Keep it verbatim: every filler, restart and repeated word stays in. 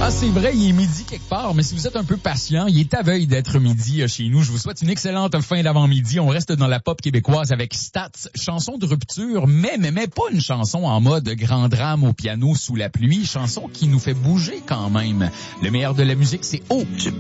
Ah, c'est vrai, il est midi quelque part, mais si vous êtes un peu patient, il est à veille d'être midi chez nous. Je vous souhaite une excellente fin d'avant-midi. On reste dans la pop québécoise avec Stats, chanson de rupture, mais, mais, mais pas une chanson en mode grand drame au piano sous la pluie, chanson qui nous fait bouger quand même. Le meilleur de la musique, c'est Oh! J'ai